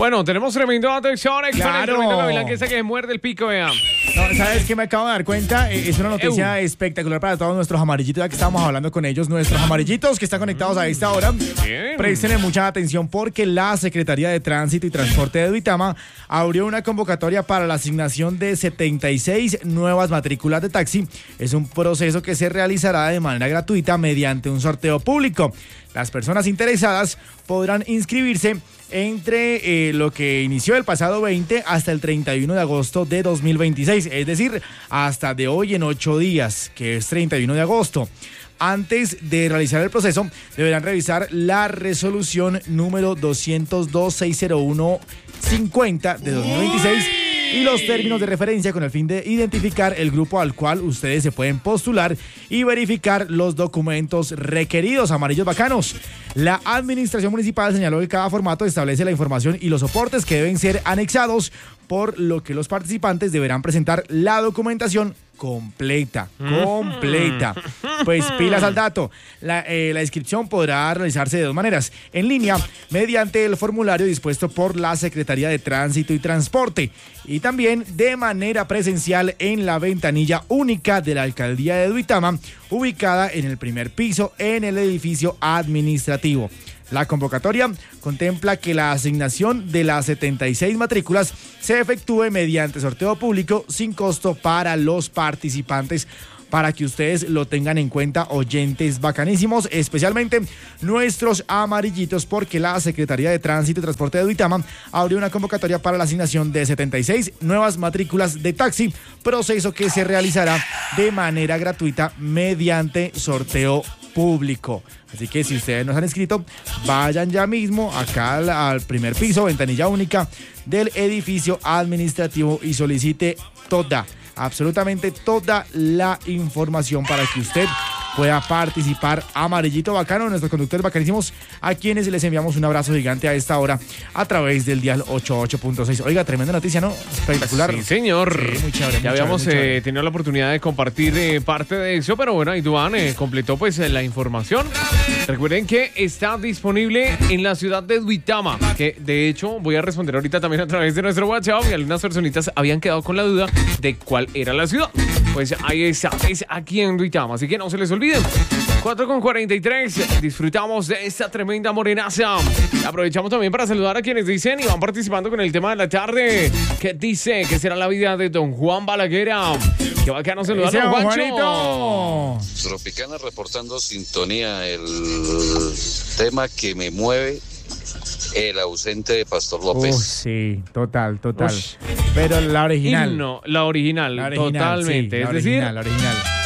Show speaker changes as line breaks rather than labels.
Bueno, tenemos tremendo atención.
Claro.
Tremendo Gavilán que se muerde el pico, vean.
No, ¿sabes qué me acabo de dar cuenta? Es una noticia espectacular para todos nuestros amarillitos, ya que estábamos hablando con ellos. Nuestros amarillitos que están conectados a esta hora.
Bien.
Presten mucha atención porque la Secretaría de Tránsito y Transporte de Duitama abrió una convocatoria para la asignación de 76 nuevas matrículas de taxi. Es un proceso que se realizará de manera gratuita mediante un sorteo público. Las personas interesadas podrán inscribirse entre lo que inició el pasado 20 hasta el 31 de agosto de 2026, es decir, hasta de hoy en 8 días, que es 31 de agosto. Antes de realizar el proceso, deberán revisar la resolución número 202-601-50 de 2026 y los términos de referencia con el fin de identificar el grupo al cual ustedes se pueden postular y verificar los documentos requeridos. Amarillos bacanos. La administración municipal señaló que cada formato establece la información y los soportes que deben ser anexados, por lo que los participantes deberán presentar la documentación completa. Pues pilas al dato. La inscripción podrá realizarse de dos maneras: en línea, mediante el formulario dispuesto por la Secretaría de Tránsito y Transporte, y también de manera presencial en la ventanilla única de la Alcaldía de Duitama, ubicada en el primer piso en el edificio administrativo. La convocatoria contempla que la asignación de las 76 matrículas se efectúe mediante sorteo público sin costo para los participantes, para que ustedes lo tengan en cuenta, oyentes bacanísimos, especialmente nuestros amarillitos, porque la Secretaría de Tránsito y Transporte de Duitama abrió una convocatoria para la asignación de 76 nuevas matrículas de taxi, proceso que se realizará de manera gratuita mediante sorteo público. Así que si ustedes no se han inscrito, vayan ya mismo acá al primer piso, ventanilla única del edificio administrativo, y solicite absolutamente toda la información para que usted pueda participar. Amarillito bacano, nuestros conductores bacanísimos, a quienes les enviamos un abrazo gigante a esta hora a través del dial 88.6. Oiga, tremenda noticia, ¿no? Espectacular.
Sí, señor.
Sí, muy chévere.
Ya habíamos tenido la oportunidad de compartir parte de eso, pero bueno, Iván completó pues la información. Recuerden que está disponible en la ciudad de Duitama, que de hecho voy a responder ahorita también a través de nuestro WhatsApp, y algunas personitas habían quedado con la duda de cuál era la ciudad. Pues ahí está, es aquí en Duitama, así que no se les olviden. 4:43, disfrutamos de esta tremenda morenaza. Aprovechamos también para saludar a quienes dicen y van participando con el tema de la tarde. ¿Qué dice? ¿Qué será la vida de don Juan Balaguer? Qué bacano saludar a don Juancho.
Tropicana reportando sintonía. El tema que me mueve, el ausente de Pastor López.
Sí, total. Pero la original.
La original, totalmente.
Sí,
es decir,
la original.